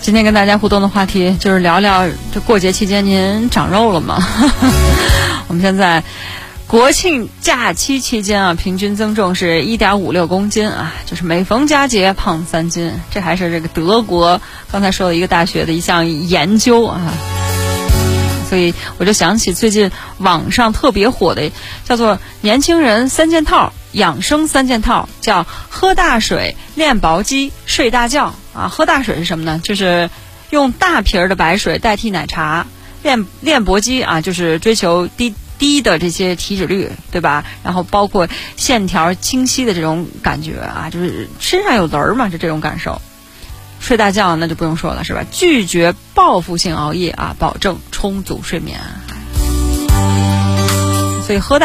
今天跟大家互动的话题就是聊聊这过节期间您长肉了吗？我们现在国庆假期期间啊，平均增重是 1.56 公斤啊，就是每逢佳节胖3斤。这还是这个德国刚才说的一个大学的一项研究啊。所以我就想起最近网上特别火的叫做年轻人3件套，养生3件套，叫喝大水、练薄肌、睡大觉啊。喝大水是什么呢？就是用大瓶的白水代替奶茶。练薄肌啊，就是追求低的这些体脂率，对吧？然后包括线条清晰的这种感觉啊，就是身上有棱儿嘛，就这种感受。睡大觉那就不用说了，是吧？拒绝报复性熬夜啊，保证充足睡眠。所以喝大